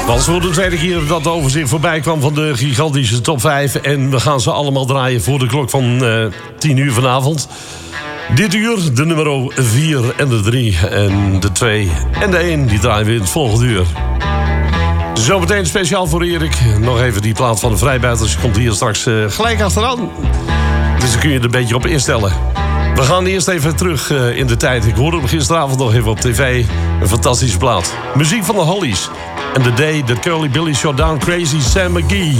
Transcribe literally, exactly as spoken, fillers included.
Was voor de tweede keer dat de overzicht voorbij kwam van de gigantische top vijf. En we gaan ze allemaal draaien voor de klok van uh, tien uur vanavond. Dit uur de nummer vier en de drie en de twee en de één. Die draaien we in het volgende uur. Zometeen speciaal voor Erik. Nog even die plaat van de vrijbuiters. Komt hier straks uh, gelijk achteraan. Dus dan kun je er een beetje op instellen. We gaan eerst even terug uh, in de tijd. Ik hoorde hem gisteravond nog even op tv. Een fantastische plaat. Muziek van de Hollies. And the day that Curly Billy shot down crazy Sam McGee.